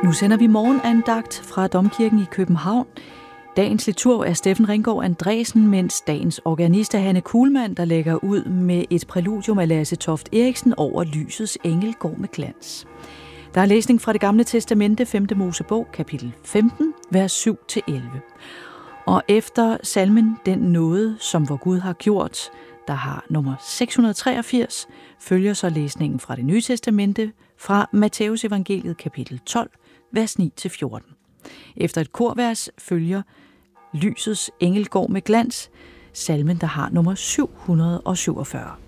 Nu sender vi morgenandagt fra Domkirken i København. Dagens liturg er Steffen Ringgaard Andresen, mens dagens organist er Hanne Kuhlmann, der lægger ud med et præludium af Lasse Toft Eriksen over Lysets engel går med glans. Der er læsning fra Det Gamle Testamente, 5. Mosebog, kapitel 15, vers 7-11. Og efter salmen Den nåde, som vor Gud har gjort, der har nummer 683, følger så læsningen fra Det Nye Testamente fra Matteus evangeliet, kapitel 12, vers 9-14. Efter et korvers følger Lysets engel går med glans, salmen, der har nummer 747.